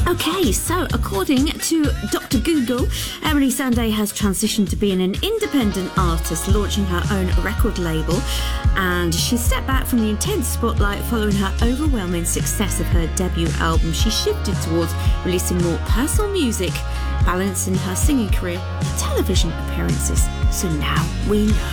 Okay, so according to Dr. Google, Emily Sandé has transitioned to being an independent artist, launching her own record label, and she stepped back from the intense spotlight following her overwhelming success of her debut album. She shifted towards releasing more personal music, balancing her singing career with television appearances. So now we know.